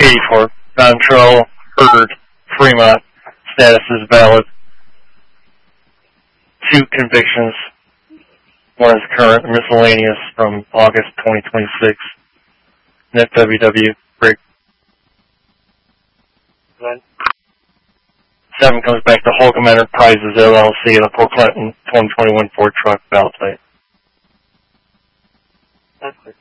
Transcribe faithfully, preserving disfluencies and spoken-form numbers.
eighty-four. Dontrell Hurd Fremont. Status is valid. Two convictions. One is current, miscellaneous from August twenty twenty-six. Net W W break. Seven comes back to Holcomb Enterprises L L C, the Port Clinton twenty twenty-one Ford truck valid plate. That's it.